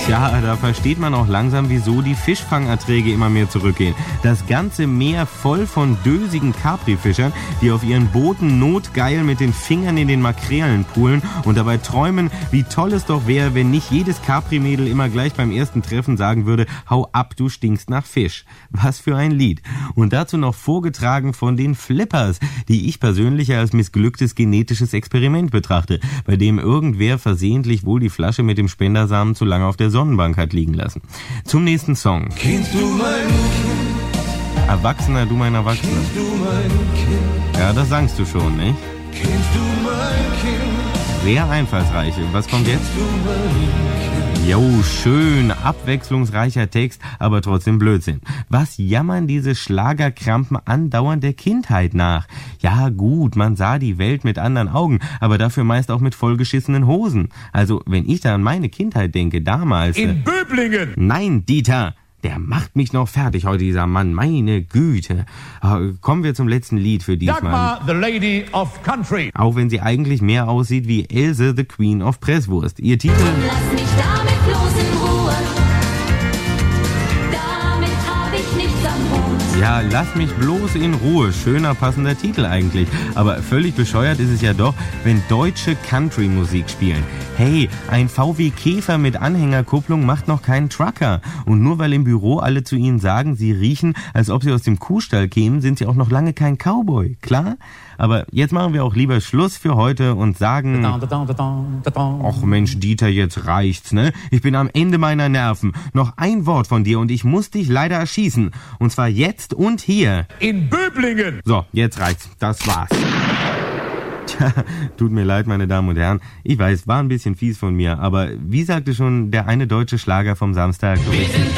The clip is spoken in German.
Ja, da versteht man auch langsam, wieso die Fischfangerträge immer mehr zurückgehen. Das ganze Meer voll von dösigen Capri-Fischern, die auf ihren Booten notgeil mit den Fingern in den Makrelen poolen und dabei träumen, wie toll es doch wäre, wenn nicht jedes Capri-Mädel immer gleich beim ersten Treffen sagen würde, hau ab, du stinkst nach Fisch. Was für ein Lied. Und dazu noch vorgetragen von den Flippers, die ich persönlich als missglücktes genetisches Experiment betrachte, bei dem irgendwer versehentlich wohl die Flasche mit dem Spendersamen zu lange auf der Sonnenbank hat liegen lassen. Zum nächsten Song. Kind, du mein Kind. Erwachsener, du mein Erwachsener. Kind, du mein Kind. Ja, das sagst du schon, nicht? Kind, du mein Kind. Sehr einfallsreich. Was kommt jetzt? Du mein Kind. Jo, schön, abwechslungsreicher Text, aber trotzdem Blödsinn. Was jammern diese Schlagerkrampen andauernd der Kindheit nach? Ja gut, man sah die Welt mit anderen Augen, aber dafür meist auch mit vollgeschissenen Hosen. Also, wenn ich da an meine Kindheit denke, damals... In Böblingen! Nein, Dieter! Der macht mich noch fertig heute, dieser Mann. Meine Güte. Kommen wir zum letzten Lied für diesmal. Dagmar, the Lady of Country. Auch wenn sie eigentlich mehr aussieht wie Else, the Queen of Presswurst. Ihr Titel... Lass mich damit bloß in Ruhe. Damit hab ich nichts am Hut. Ja, lass mich bloß in Ruhe. Schöner, passender Titel eigentlich. Aber völlig bescheuert ist es ja doch, wenn deutsche Country-Musik spielen. Hey, ein VW Käfer mit Anhängerkupplung macht noch keinen Trucker. Und nur weil im Büro alle zu ihnen sagen, sie riechen, als ob sie aus dem Kuhstall kämen, sind sie auch noch lange kein Cowboy. Klar? Aber jetzt machen wir auch lieber Schluss für heute und sagen... Och Mensch, Dieter, jetzt reicht's, ne? Ich bin am Ende meiner Nerven. Noch ein Wort von dir und ich muss dich leider erschießen. Und zwar jetzt und hier. In Böblingen! So, jetzt reicht's. Das war's. Tja, tut mir leid, meine Damen und Herren. Ich weiß, war ein bisschen fies von mir, aber wie sagte schon der eine deutsche Schlager vom Samstag... Wir sind